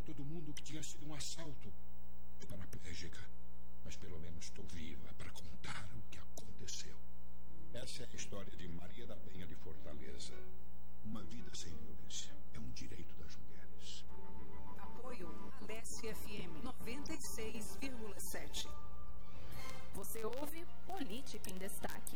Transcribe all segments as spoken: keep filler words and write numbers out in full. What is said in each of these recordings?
todo mundo que tinha sido um assalto. Paraplégica, mas pelo menos estou viva para contar o que aconteceu. Essa é a história de Maria da Penha de Fortaleza. Uma vida sem violência é um direito das mulheres. Apoio Alesse F M noventa e seis vírgula sete. Você ouve Política em Destaque.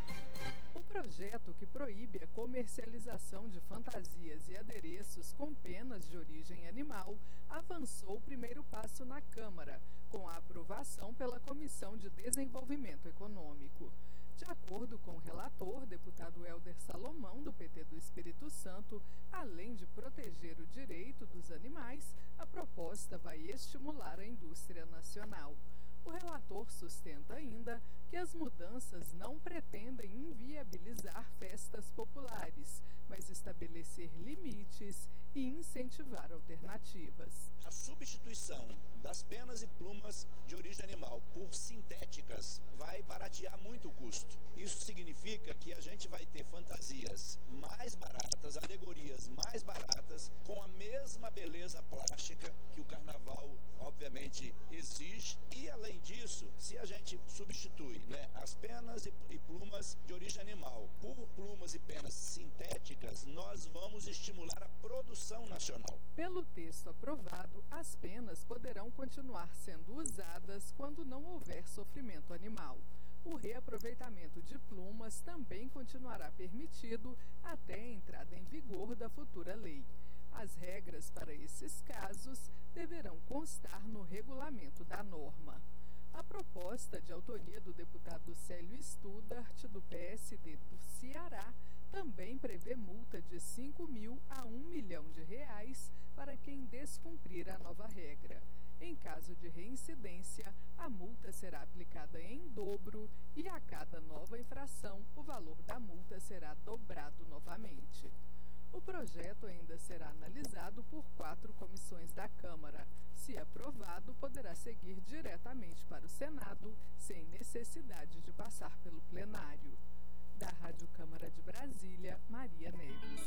O projeto que proíbe a comercialização de fantasias e adereços com penas de origem animal avançou o primeiro passo na Câmara, com a aprovação pela Comissão de Desenvolvimento Econômico. De acordo com o relator, deputado Hélder Salomão, do P T do Espírito Santo, além de proteger o direito dos animais, a proposta vai estimular a indústria nacional. O relator sustenta ainda que as mudanças não pretendem inviabilizar festas populares, mas estabelecer limites e incentivar alternativas. A substituição das penas e plumas de origem animal por sintéticas vai baratear muito o custo. Isso significa que a gente vai ter fantasias mais baratas, alegorias mais baratas, com a mesma beleza plástica que o carnaval, obviamente, exige. E, além disso, se a gente substitui, né, as penas e, e plumas de origem animal por plumas e penas sintéticas, nós vamos estimular a produção nacional. Pelo texto aprovado, as penas poderão continuar sendo usadas quando não houver sofrimento animal. O reaproveitamento de plumas também continuará permitido até a entrada em vigor da futura lei. As regras para esses casos deverão constar no regulamento da norma. A proposta, de autoria do deputado Célio Studart, do P S D do Ceará, também prevê multa de cinco mil a um milhão de reais para quem descumprir a nova regra. Em caso de reincidência, a multa será aplicada em dobro e a cada nova infração, o valor da multa será dobrado novamente. O projeto ainda será analisado por quatro comissões da Câmara. Se aprovado, poderá seguir diretamente para o Senado, sem necessidade de passar pelo plenário. Da Rádio Câmara de Brasília, Maria Neves.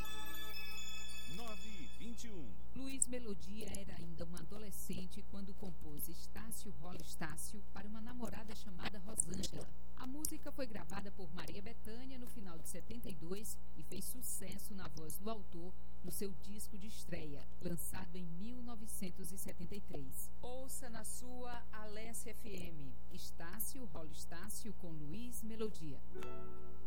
nove e vinte e um. Luiz Melodia era ainda um adolescente quando compôs Estácio Rola Estácio para uma namorada chamada Rosângela. A música foi gravada por Maria Bethânia no final de setenta e dois e fez sucesso na voz do autor no seu disco de estreia, lançado em mil novecentos e setenta e três. Ouça na sua Alesse F M, Estácio Rola Estácio com Luiz Melodia.